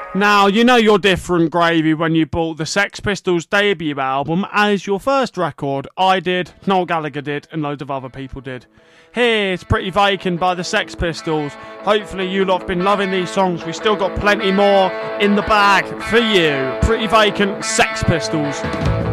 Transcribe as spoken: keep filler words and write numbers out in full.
Now, you know you're different, Gravy, when you bought the Sex Pistols debut album as your first record. I did, Noel Gallagher did, and loads of other people did. Here's Pretty Vacant by the Sex Pistols. Hopefully you lot have been loving these songs. We've still got plenty more in the bag for you. Pretty Vacant, Sex Pistols.